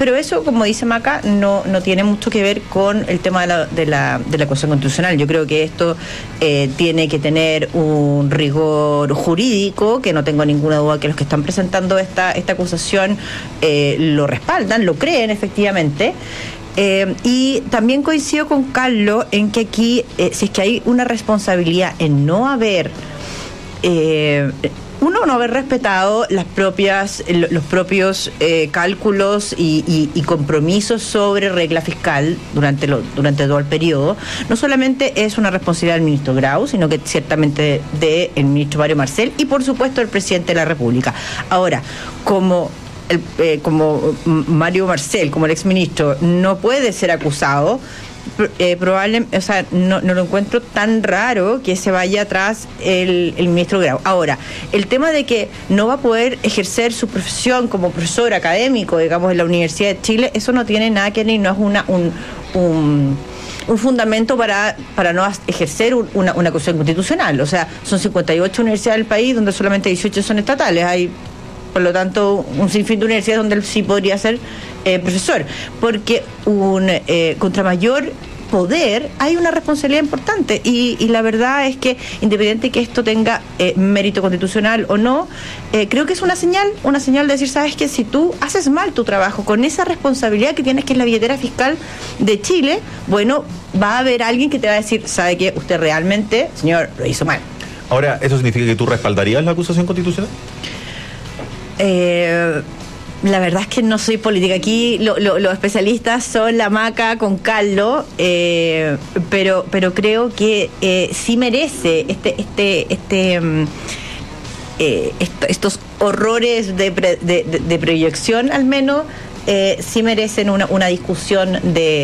Pero eso, como dice Maca, no tiene mucho que ver con el tema de la acusación constitucional. Yo creo que esto tiene que tener un rigor jurídico, que no tengo ninguna duda que los que están presentando esta acusación lo respaldan, lo creen efectivamente. Y también coincido con Carlos en que aquí, si es que hay una responsabilidad en no haber no haber respetado los propios cálculos y compromisos sobre regla fiscal durante todo el periodo, no solamente es una responsabilidad del ministro Grau, sino que ciertamente del ministro Mario Marcel y por supuesto del presidente de la República. Ahora, como Mario Marcel, como el exministro, no puede ser acusado, probablemente, o sea, no lo encuentro tan raro que se vaya atrás el ministro Grau. Ahora, el tema de que no va a poder ejercer su profesión como profesor académico, digamos, en la Universidad de Chile, eso no tiene nada que ver, no es un fundamento para no ejercer una acusación constitucional. O sea, son 58 universidades del país donde solamente 18 son estatales. Hay, por lo tanto, un sinfín de universidades donde él sí podría ser profesor, porque contra mayor poder hay una responsabilidad importante y la verdad es que independiente de que esto tenga mérito constitucional o no, creo que es una señal de decir, sabes que si tú haces mal tu trabajo con esa responsabilidad que tienes, que es la billetera fiscal de Chile, bueno, va a haber alguien que te va a decir, sabe que usted realmente, señor, lo hizo mal. Ahora, ¿eso significa que tú respaldarías la acusación constitucional? La verdad es que no soy política. Aquí los especialistas son la Maca con Carlos, pero creo que sí merece estos horrores de proyección, al menos sí merecen una discusión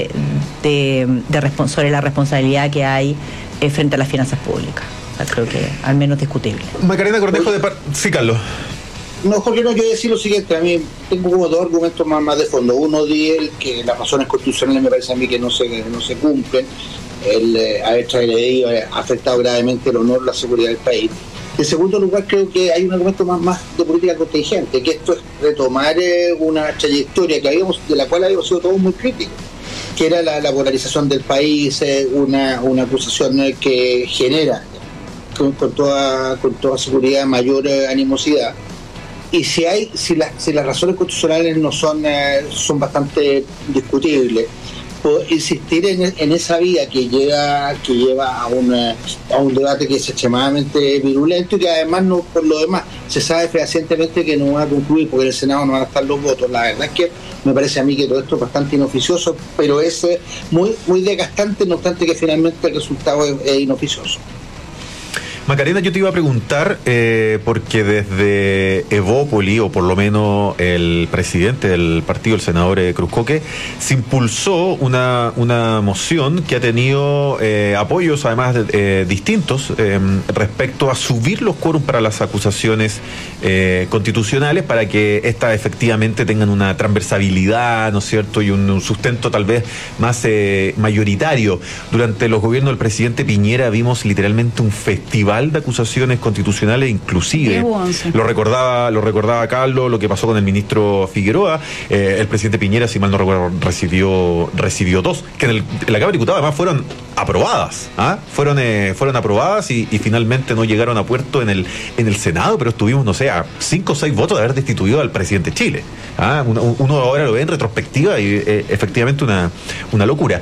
sobre la responsabilidad que hay frente a las finanzas públicas. O sea, creo que al menos discutible. Macarena Cornejo sí, Carlos. No, Jorge, no, yo voy a decir lo siguiente. A mí tengo como dos argumentos más de fondo. Uno, que las razones constitucionales me parece a mí que no se cumplen. El haber transgredido ha afectado gravemente el honor, la seguridad del país. En segundo lugar, creo que hay un argumento más de política contingente, que esto es retomar una trayectoria de la cual habíamos sido todos muy críticos, que era la polarización del país, una acusación que genera con toda seguridad mayor animosidad. Y si las razones constitucionales no son bastante discutibles, puedo insistir en esa vía que lleva a un debate que es extremadamente virulento y que además no, por lo demás, se sabe fehacientemente que no va a concluir porque en el Senado no van a estar los votos. La verdad es que me parece a mí que todo esto es bastante inoficioso, pero es muy, muy desgastante, no obstante que finalmente el resultado es inoficioso. Macarena, yo te iba a preguntar, porque desde Evópoli, o por lo menos el presidente del partido, el senador Cruzcoque, se impulsó una moción que ha tenido apoyos, además distintos, respecto a subir los quórums para las acusaciones constitucionales, para que éstas efectivamente tengan una transversabilidad, ¿no es cierto?, y un sustento tal vez más mayoritario. Durante los gobiernos del presidente Piñera vimos literalmente un festival de acusaciones constitucionales, inclusive lo recordaba Carlos, lo que pasó con el ministro Figueroa. El presidente Piñera, si mal no recuerdo, recibió dos, que en la Cámara de Diputados además fueron aprobadas, fueron aprobadas y finalmente no llegaron a puerto en el Senado, pero estuvimos, no sé, a 5 o 6 votos de haber destituido al presidente de Chile. Uno ahora lo ve en retrospectiva y efectivamente una locura.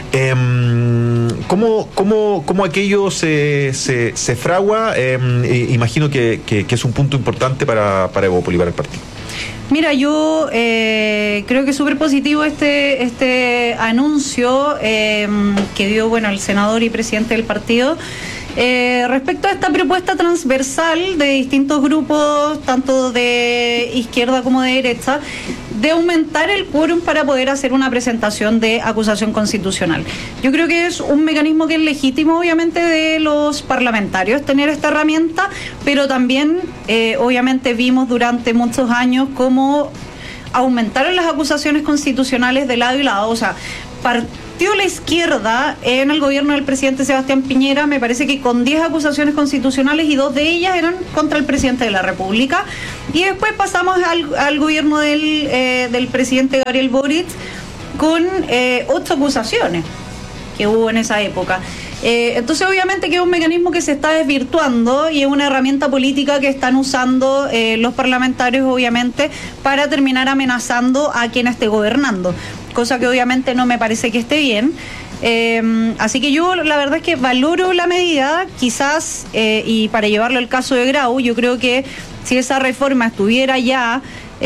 ¿Cómo aquello se fragua? Imagino que es un punto importante para Evópoli, para el partido. Mira, yo creo que es súper positivo este anuncio que dio el senador y presidente del partido respecto a esta propuesta transversal de distintos grupos, tanto de izquierda como de derecha, de aumentar el quórum para poder hacer una presentación de acusación constitucional. Yo creo que es un mecanismo que es legítimo, obviamente, de los parlamentarios tener esta herramienta, pero también, obviamente, vimos durante muchos años cómo aumentaron las acusaciones constitucionales de lado y lado. O sea, partió la izquierda en el gobierno del presidente Sebastián Piñera, me parece que con 10 acusaciones constitucionales y 2 de ellas eran contra el presidente de la República. Y después pasamos al gobierno del presidente Gabriel Boric con 8 acusaciones que hubo en esa época. Entonces obviamente que es un mecanismo que se está desvirtuando y es una herramienta política que están usando los parlamentarios obviamente para terminar amenazando a quien esté gobernando, cosa que obviamente no me parece que esté bien. Así que yo la verdad es que valoro la medida, quizás, y para llevarlo al caso de Grau, yo creo que si esa reforma estuviera ya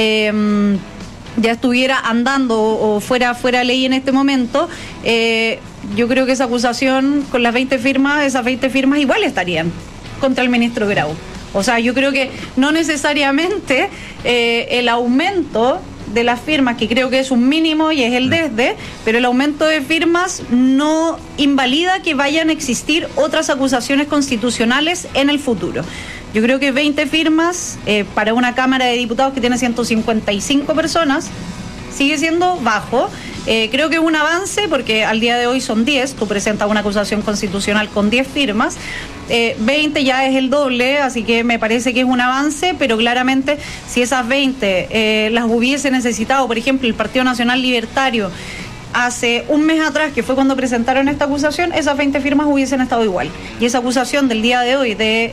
estuviera andando o fuera ley en este momento, yo creo que esa acusación con las 20 firmas, esas 20 firmas igual estarían contra el ministro Grau. O sea, yo creo que no necesariamente el aumento de las firmas, que creo que es un mínimo y es el desde, pero el aumento de firmas no invalida que vayan a existir otras acusaciones constitucionales en el futuro. Yo creo que 20 firmas para una Cámara de Diputados que tiene 155 personas sigue siendo bajo. Creo que es un avance porque al día de hoy son 10, tú presentas una acusación constitucional con 10 firmas, 20 ya es el doble, así que me parece que es un avance, pero claramente si esas 20 las hubiese necesitado, por ejemplo, el Partido Nacional Libertario, hace un mes atrás, que fue cuando presentaron esta acusación, esas 20 firmas hubiesen estado igual. Y esa acusación del día de hoy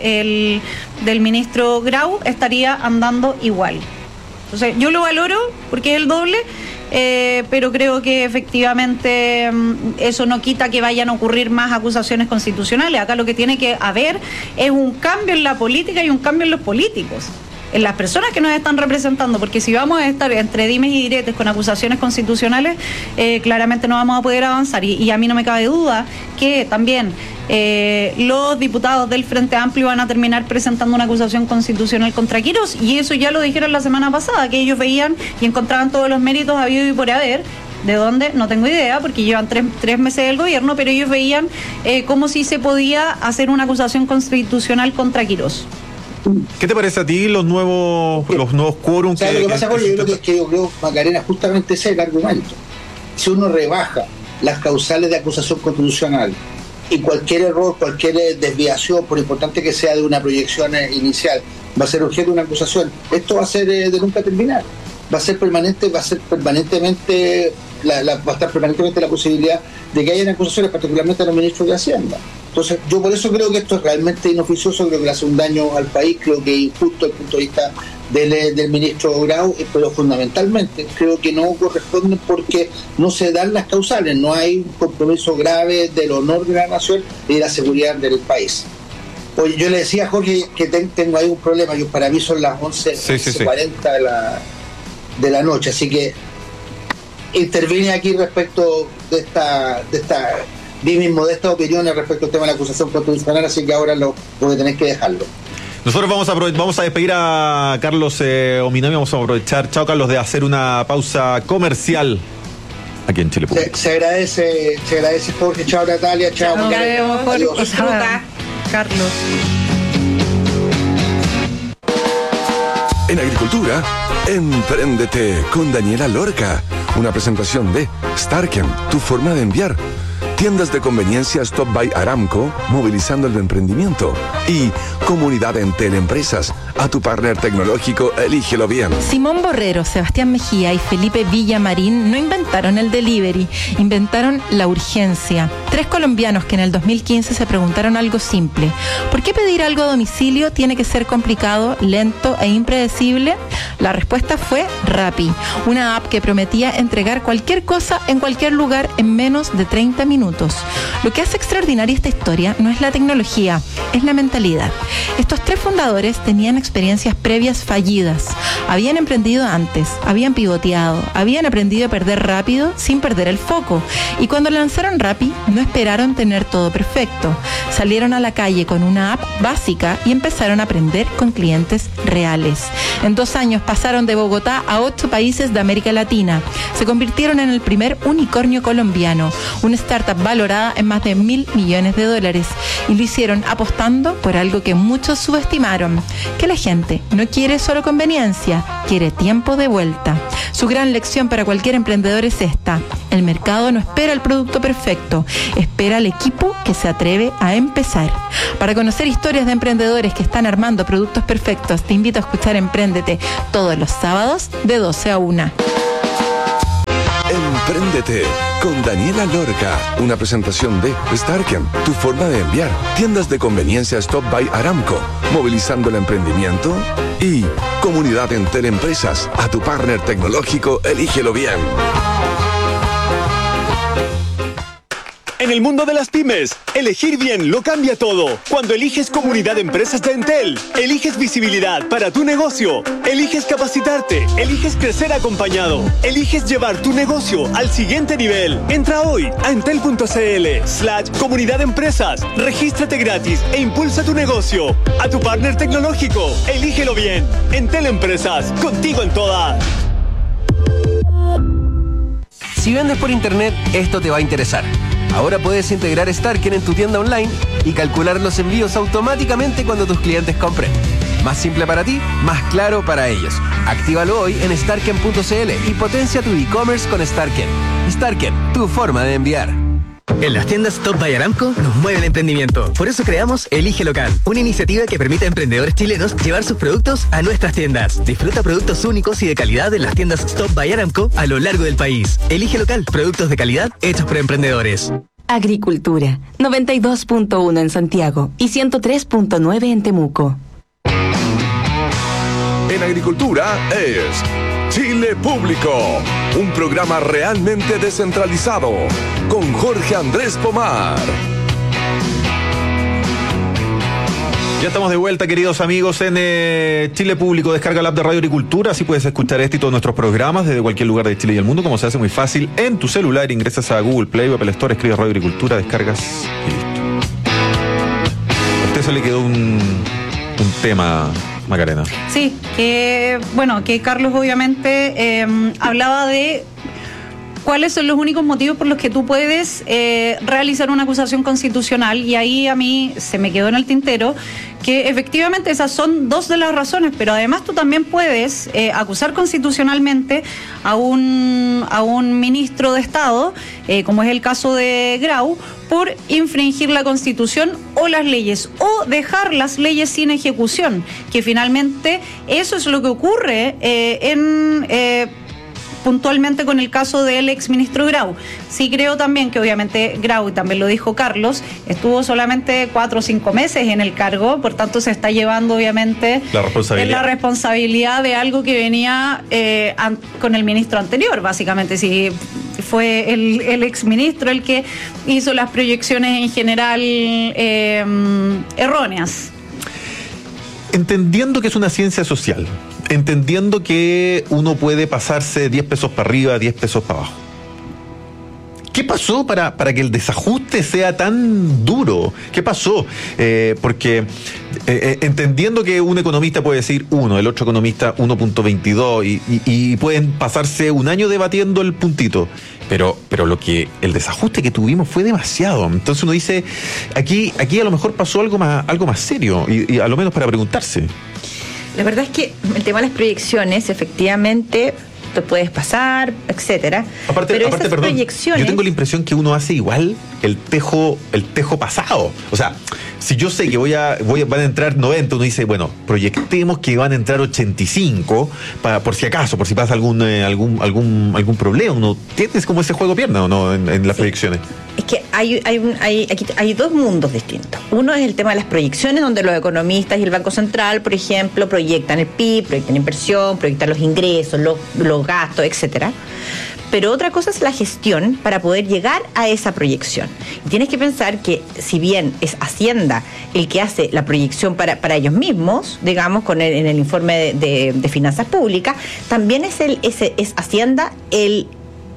del ministro Grau estaría andando igual. Entonces, yo lo valoro porque es el doble, pero creo que efectivamente eso no quita que vayan a ocurrir más acusaciones constitucionales. Acá lo que tiene que haber es un cambio en la política y un cambio en los políticos, en las personas que nos están representando, porque si vamos a estar entre dimes y diretes con acusaciones constitucionales, claramente no vamos a poder avanzar. Y a mí no me cabe duda que también los diputados del Frente Amplio van a terminar presentando una acusación constitucional contra Quirós, y eso ya lo dijeron la semana pasada, que ellos veían y encontraban todos los méritos habido y por haber. ¿De dónde? No tengo idea, porque llevan tres meses del gobierno, pero ellos veían como si se podía hacer una acusación constitucional contra Quirós. ¿Qué te parece a ti los nuevos quórums? Lo que pasa, Jorge, yo creo, Macarena, justamente ese es el argumento. Si uno rebaja las causales de acusación constitucional y cualquier error, cualquier desviación, por importante que sea de una proyección inicial, va a ser objeto de una acusación, esto va a ser de nunca terminar. Va a ser permanente, va a estar permanentemente la posibilidad de que haya acusaciones, particularmente a los ministros de Hacienda. Entonces, yo por eso creo que esto es realmente inoficioso, creo que le hace un daño al país, creo que es injusto desde el punto de vista del ministro Grau, pero fundamentalmente creo que no corresponden porque no se dan las causales, no hay un compromiso grave del honor de la nación y de la seguridad del país. Oye, yo le decía a Jorge que tengo ahí un problema, que para mí son las 11:40 de la noche, así que intervine aquí respecto de esta di mis modestas opiniones respecto al tema de la acusación constitucional, así que ahora lo voy a tener que dejarlo. Nosotros vamos a despedir a Carlos Ominami, vamos a aprovechar, chao Carlos, de hacer una pausa comercial aquí en Chile Público. Se agradece Jorge, chao Natalia, chao Macarena. Carlos. En agricultura, empréndete con Daniela Lorca. Una presentación de Starken, tu forma de enviar. Tiendas de conveniencia Stop by Aramco, movilizando el emprendimiento. Y Comunidad Entel Empresas, a tu partner tecnológico, elígelo bien. Simón Borrero, Sebastián Mejía y Felipe Villamarín no inventaron el delivery, inventaron la urgencia. 3 colombianos que en el 2015 se preguntaron algo simple: ¿por qué pedir algo a domicilio tiene que ser complicado, lento e impredecible? La respuesta fue Rappi, una app que prometía entregar cualquier cosa en cualquier lugar en menos de 30 minutos. Lo que hace extraordinaria esta historia no es la tecnología, es la mentalidad. Estos 3 fundadores tenían experiencias previas fallidas, habían emprendido antes, habían pivoteado, habían aprendido a perder rápido sin perder el foco, y cuando lanzaron Rappi no esperaron tener todo perfecto. Salieron a la calle con una app básica y empezaron a aprender con clientes reales. En 2 años pasaron de Bogotá a 8 países de América Latina. Se convirtieron en el primer unicornio colombiano, una startup valorada en más de $1.000 millones. Y lo hicieron apostando por algo que muchos subestimaron, que la gente no quiere solo conveniencia, quiere tiempo de vuelta. Su gran lección para cualquier emprendedor es esta: el mercado no espera el producto perfecto, espera al equipo que se atreve a empezar. Para conocer historias de emprendedores que están armando productos perfectos, te invito a escuchar Empréndete todos los sábados de 12 a 1. Empréndete con Daniela Lorca, una presentación de Starken, tu forma de enviar, tiendas de conveniencia Stop by Aramco, movilizando el emprendimiento, y Comunidad Entel Empresas, a tu partner tecnológico, elígelo bien. En el mundo de las pymes, elegir bien lo cambia todo. Cuando eliges Comunidad de Empresas de Entel, eliges visibilidad para tu negocio, eliges capacitarte, eliges crecer acompañado, eliges llevar tu negocio al siguiente nivel. Entra hoy a entel.cl/Comunidad de Empresas, regístrate gratis e impulsa tu negocio. A tu partner tecnológico, elígelo bien. Entel Empresas, contigo en todas. Si vendes por internet, esto te va a interesar. Ahora puedes integrar Starken en tu tienda online y calcular los envíos automáticamente cuando tus clientes compren. Más simple para ti, más claro para ellos. Actívalo hoy en starken.cl y potencia tu e-commerce con Starken. Starken, tu forma de enviar. En las tiendas Stop by Aramco nos mueve el emprendimiento. Por eso creamos Elige Local, una iniciativa que permite a emprendedores chilenos llevar sus productos a nuestras tiendas. Disfruta productos únicos y de calidad en las tiendas Stop by Aramco a lo largo del país. Elige Local, productos de calidad hechos por emprendedores. Agricultura, 92.1 en Santiago y 103.9 en Temuco. En Agricultura es Chile Público, un programa realmente descentralizado, con Jorge Andrés Pomar. Ya estamos de vuelta, queridos amigos, en Chile Público. Descarga la app de Radio Agricultura, así puedes escuchar este y todos nuestros programas desde cualquier lugar de Chile y el mundo, como se hace muy fácil en tu celular. Ingresas a Google Play o Apple Store, escribes Radio Agricultura, descargas y listo. A usted se le quedó un tema, Macarena. Sí, que Carlos obviamente hablaba de cuáles son los únicos motivos por los que tú puedes realizar una acusación constitucional, y ahí a mí se me quedó en el tintero que efectivamente esas son 2 de las razones, pero además tú también puedes acusar constitucionalmente a un ministro de Estado, como es el caso de Grau, por infringir la Constitución o las leyes, o dejar las leyes sin ejecución, que finalmente eso es lo que ocurre puntualmente con el caso del exministro Grau. Sí creo también que obviamente Grau, y también lo dijo Carlos, estuvo solamente 4 o 5 meses en el cargo, por tanto se está llevando obviamente la responsabilidad de algo que venía con el ministro anterior, básicamente. Sí, fue el exministro el que hizo las proyecciones en general erróneas. Entendiendo que es una ciencia social, entendiendo que uno puede pasarse 10 pesos para arriba, 10 pesos para abajo, ¿qué pasó para que el desajuste sea tan duro? ¿Qué pasó? Porque entendiendo que un economista puede decir 1, el otro economista 1.22 y pueden pasarse un año debatiendo el puntito. Pero el desajuste que tuvimos fue demasiado. Entonces uno dice, aquí a lo mejor pasó algo más serio, y a lo menos para preguntarse. La verdad es que el tema de las proyecciones, efectivamente, te puedes pasar, etcétera. Aparte, esas proyecciones, yo tengo la impresión que uno hace igual el tejo pasado. O sea, si yo sé que van a entrar 90, uno dice, bueno, proyectemos que van a entrar 85 por si acaso, por si pasa algún problema. Uno tienes como ese juego pierna, ¿o no? En las proyecciones. Es que hay 2 mundos distintos. Uno es el tema de las proyecciones, donde los economistas y el Banco Central, por ejemplo, proyectan el PIB, proyectan inversión, proyectan los ingresos, los gastos, etcétera. Pero otra cosa es la gestión para poder llegar a esa proyección. Y tienes que pensar que, si bien es Hacienda el que hace la proyección para ellos mismos, digamos, en el informe de finanzas públicas, también es Hacienda el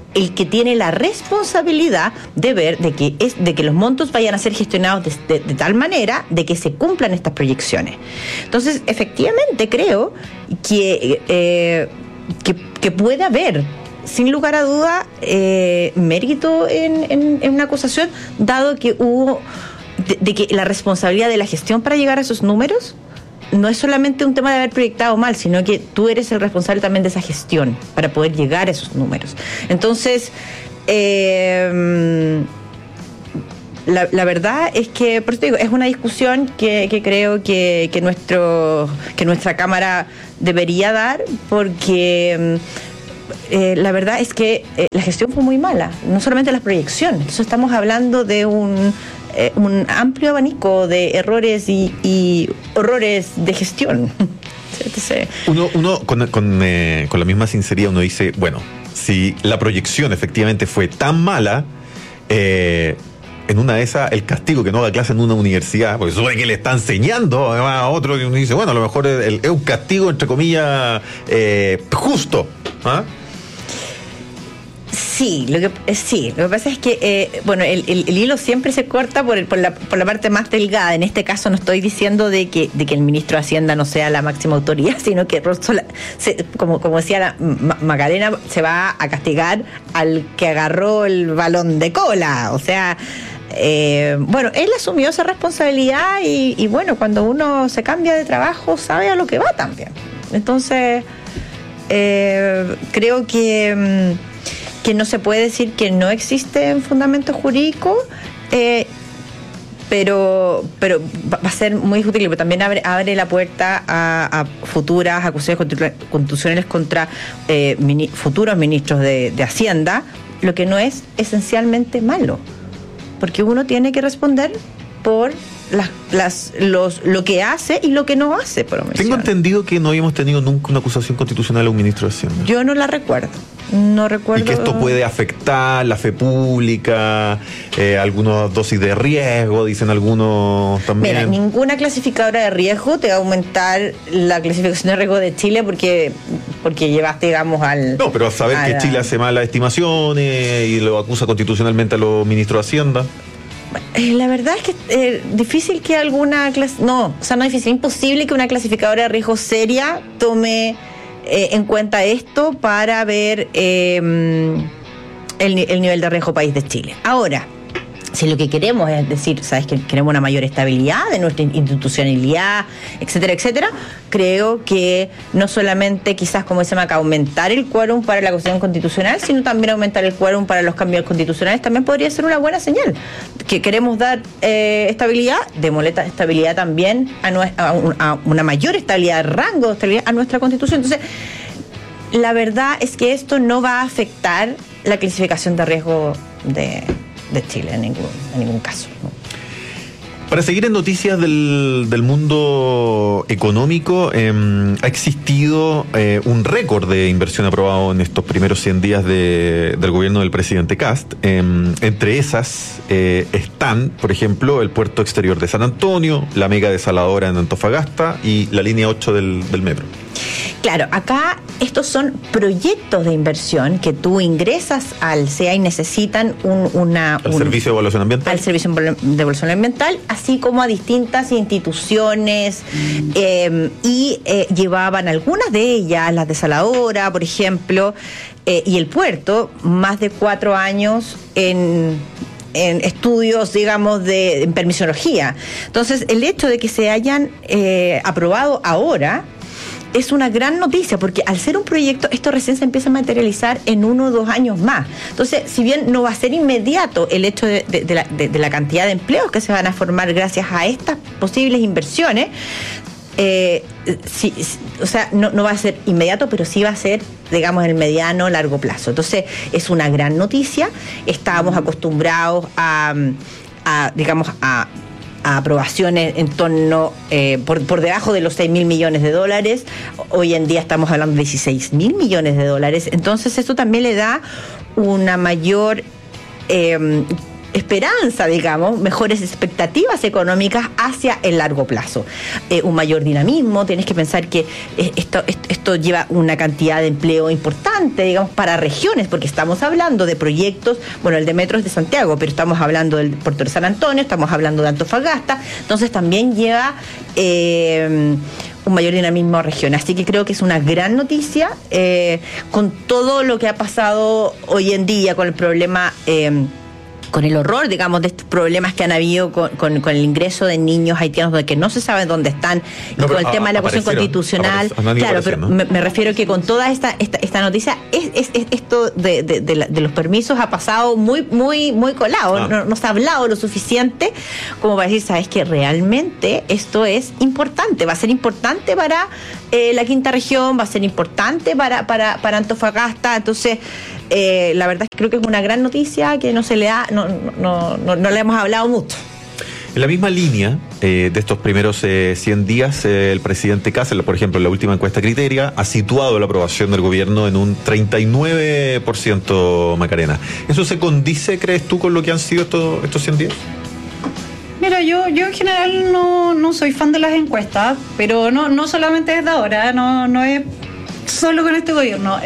el que tiene la responsabilidad de ver de que los montos vayan a ser gestionados de tal manera de que se cumplan estas proyecciones. Entonces, efectivamente creo que puede haber, sin lugar a duda, mérito en una acusación, dado que hubo de que la responsabilidad de la gestión para llegar a esos números no es solamente un tema de haber proyectado mal, sino que tú eres el responsable también de esa gestión para poder llegar a esos números. Entonces, la verdad es que, por eso te digo, es una discusión que creo que nuestra Cámara debería dar, porque la verdad es que la gestión fue muy mala, no solamente las proyecciones. Entonces estamos hablando de un amplio abanico de errores y horrores de gestión. Entonces, uno con la misma sinceridad uno dice, bueno, si la proyección efectivamente fue tan mala, en una de esas, el castigo que no haga clase en una universidad, porque supone que le está enseñando a otro, y uno dice, bueno, a lo mejor es un castigo, entre comillas, justo. ¿Ah? Sí, lo que pasa es que el hilo siempre se corta por la parte más delgada. En este caso no estoy diciendo de que el ministro de Hacienda no sea la máxima autoridad, sino que como decía Macarena, se va a castigar al que agarró el balón de cola. O sea, él asumió esa responsabilidad y cuando uno se cambia de trabajo sabe a lo que va también. Entonces, creo que no se puede decir que no existe un fundamento jurídico, pero va a ser muy útil, pero también abre la puerta a futuras acusaciones constitucionales contra futuros ministros de Hacienda, lo que no es esencialmente malo, porque uno tiene que responder por lo que hace y lo que no hace. Tengo entendido que no habíamos tenido nunca una acusación constitucional a un ministro de Hacienda. Yo no la recuerdo. No recuerdo. Y que esto puede afectar la fe pública, algunas dosis de riesgo, dicen algunos también. Mira, ninguna clasificadora de riesgo te va a aumentar la clasificación de riesgo de Chile porque llevaste, digamos, No, pero saber que Chile hace malas estimaciones y lo acusa constitucionalmente a los ministros de Hacienda. La verdad es que difícil que alguna no es difícil, imposible que una clasificadora de riesgo seria tome en cuenta esto para ver el nivel de riesgo país de Chile. Ahora, si lo que queremos es decir, ¿sabes?, que queremos una mayor estabilidad de nuestra institucionalidad, etcétera, etcétera, creo que no solamente quizás, como se llama acá, aumentar el quórum para la Constitución Constitucional, sino también aumentar el quórum para los cambios constitucionales también podría ser una buena señal. Que queremos dar estabilidad, démosle estabilidad también a una mayor estabilidad, rango de estabilidad a nuestra Constitución. Entonces, la verdad es que esto no va a afectar la clasificación de riesgo de Chile en ningún caso, ¿no? Para seguir en noticias del mundo económico, ha existido un récord de inversión aprobado en estos primeros 100 días del gobierno del presidente Kast. Entre esas están, por ejemplo, el puerto exterior de San Antonio, la mega desaladora en Antofagasta y la línea 8 del metro. Claro, acá estos son proyectos de inversión que tú ingresas al CEA y necesitan al Servicio de Evaluación Ambiental. Al Servicio de Evaluación Ambiental, así como a distintas instituciones y llevaban algunas de ellas, la desaladora, por ejemplo, y el puerto, más de 4 años en estudios, digamos, en permisología. Entonces, el hecho de que se hayan aprobado ahora es una gran noticia, porque al ser un proyecto, esto recién se empieza a materializar en 1 o 2 años más. Entonces, si bien no va a ser inmediato el hecho de la cantidad de empleos que se van a formar gracias a estas posibles inversiones, no va a ser inmediato, pero sí va a ser, digamos, en el mediano, largo plazo. Entonces, es una gran noticia. Estábamos acostumbrados a aprobaciones en torno por debajo de los $6.000 millones. Hoy en día estamos hablando de $16.000 millones. Entonces, esto también le da una mayor esperanza, digamos, mejores expectativas económicas hacia el largo plazo. Un mayor dinamismo, tienes que pensar que esto lleva una cantidad de empleo importante, digamos, para regiones, porque estamos hablando de proyectos, bueno, el de Metro es de Santiago, pero estamos hablando del puerto de San Antonio, estamos hablando de Antofagasta, entonces también lleva un mayor dinamismo a regiones. Así que creo que es una gran noticia con todo lo que ha pasado hoy en día, con el problema, con el horror, digamos, de estos problemas que han habido con el ingreso de niños haitianos de que no se sabe dónde están, y con el tema de la cuestión constitucional. Claro, pero ¿no? me refiero que con toda esta noticia, esto de los permisos ha pasado muy colado. No se ha hablado lo suficiente como para decir, sabes que realmente esto es importante, va a ser importante para la quinta región, va a ser importante para Antofagasta. Entonces, la verdad es que creo que es una gran noticia que no le hemos hablado mucho. En la misma línea de estos primeros 100 días, el presidente Kast, por ejemplo, en la última encuesta Criteria, ha situado la aprobación del gobierno en un 39%, Macarena. ¿Eso se condice, crees tú, con lo que han sido estos 100 días? Mira, yo en general no soy fan de las encuestas, pero no solamente desde ahora, no es solo con este gobierno.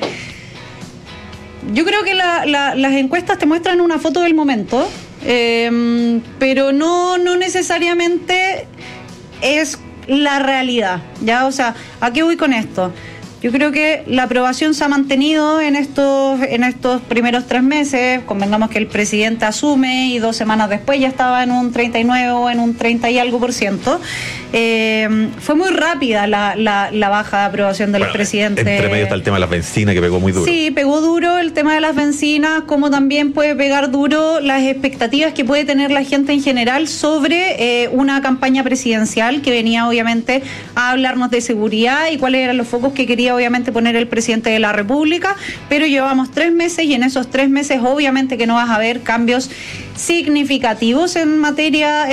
Yo creo que las encuestas te muestran una foto del momento, pero no necesariamente es la realidad, ¿ya? O sea, ¿a qué voy con esto? Yo creo que la aprobación se ha mantenido en estos primeros 3 meses. Convengamos que el presidente asume y 2 semanas después ya estaba en un 39 o en un 30 y algo %. Fue muy rápida la baja de aprobación del presidente. Entre medio está el tema de las bencinas, que pegó muy duro. Sí, pegó duro el tema de las bencinas, como también puede pegar duro las expectativas que puede tener la gente en general sobre una campaña presidencial que venía obviamente a hablarnos de seguridad y cuáles eran los focos que quería obviamente poner el presidente de la República, pero llevamos 3 meses y en esos 3 meses obviamente que no vas a ver cambios significativos en materia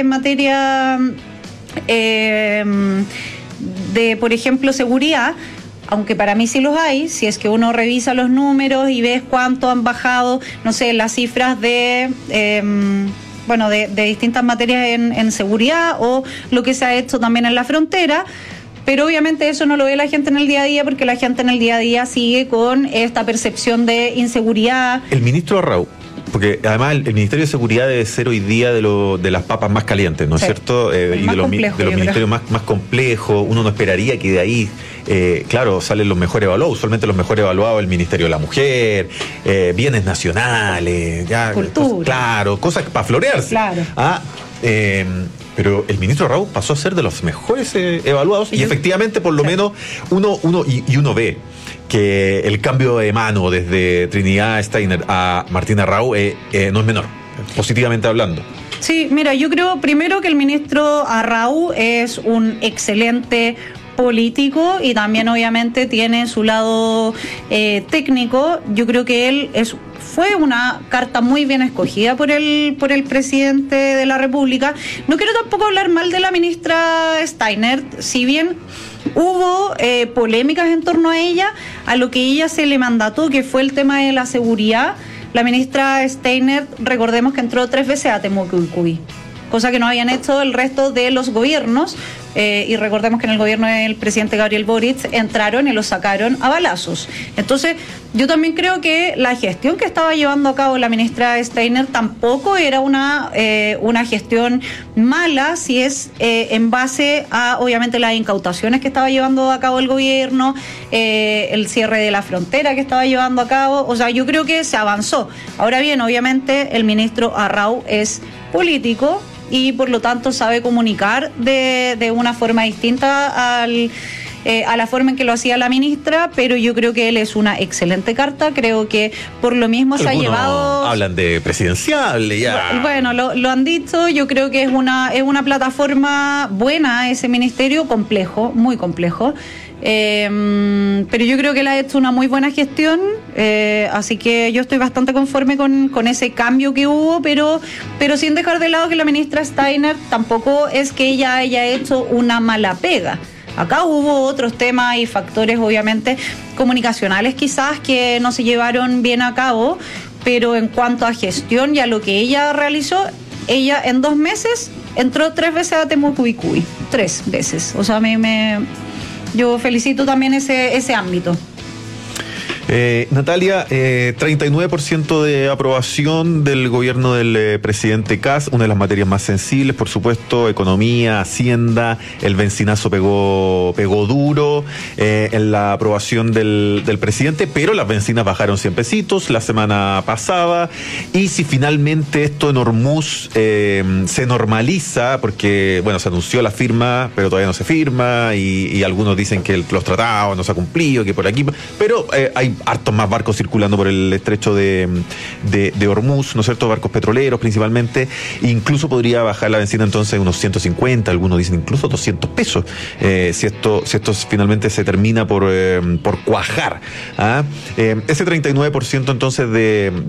de, por ejemplo, seguridad, aunque para mí sí los hay. Si es que uno revisa los números y ves cuánto han bajado, no sé, las cifras de distintas materias en seguridad o lo que se ha hecho también en la frontera. Pero obviamente eso no lo ve la gente en el día a día, porque la gente en el día a día sigue con esta percepción de inseguridad. El ministro Arrau, porque además el Ministerio de Seguridad debe ser hoy día de las papas más calientes, ¿no es cierto? Y de los ministerios más complejos. Uno no esperaría que de ahí, claro, salen los mejores evaluados. Usualmente los mejores evaluados el Ministerio de la Mujer, bienes nacionales, ya, cultura. Cosas para florearse. Claro. Pero el ministro Arrau pasó a ser de los mejores evaluados y efectivamente, por lo menos, uno ve que el cambio de mano desde Trinidad Steiner a Martín Arrau no es menor, positivamente hablando. Sí, mira, yo creo primero que el ministro Arrau es un excelente político y también obviamente tiene su lado técnico. Yo creo que él fue una carta muy bien escogida por el presidente de la República. No quiero tampoco hablar mal de la ministra Steiner, si bien hubo polémicas en torno a ella, a lo que ella se le mandató, que fue el tema de la seguridad. La ministra Steiner, recordemos que entró 3 veces a Temuco y Cuy, cosa que no habían hecho el resto de los gobiernos, y recordemos que en el gobierno del presidente Gabriel Boric entraron y lo sacaron a balazos. Entonces, yo también creo que la gestión que estaba llevando a cabo la ministra Steiner tampoco era una gestión mala, si es en base a, obviamente, las incautaciones que estaba llevando a cabo el gobierno, el cierre de la frontera que estaba llevando a cabo. O sea, yo creo que se avanzó. Ahora bien, obviamente, el ministro Arrau es político y por lo tanto sabe comunicar de una forma distinta a la forma en que lo hacía la ministra, pero yo creo que él es una excelente carta. Creo que por lo mismo se ha llevado... Hablan de presidencial ya. Bueno, lo han dicho. Yo creo que es una plataforma buena ese ministerio, complejo, muy complejo. Pero yo creo que él ha hecho una muy buena gestión, así que yo estoy bastante conforme con ese cambio que hubo, pero sin dejar de lado que la ministra Steiner tampoco es que ella haya hecho una mala pega. Acá hubo otros temas y factores obviamente comunicacionales quizás que no se llevaron bien a cabo, pero en cuanto a gestión y a lo que ella realizó, ella en 2 meses entró 3 veces a Temuco y Cuy, 3 veces. O sea, yo felicito también ese ámbito. Natalia, 39% de aprobación del gobierno del presidente Kast, una de las materias más sensibles, por supuesto, economía, hacienda, el bencinazo pegó duro en la aprobación del presidente, pero las bencinas bajaron 100 pesitos la semana pasada, y si finalmente esto en Hormuz se normaliza, porque, bueno, se anunció la firma, pero todavía no se firma, y algunos dicen que los tratados no se han cumplido, que por aquí, pero hay hartos más barcos circulando por el estrecho de Hormuz, ¿no es cierto? Barcos petroleros principalmente. Incluso podría bajar la benzina entonces unos 150, algunos dicen incluso 200 pesos, si esto finalmente se termina por cuajar. Ese 39% entonces de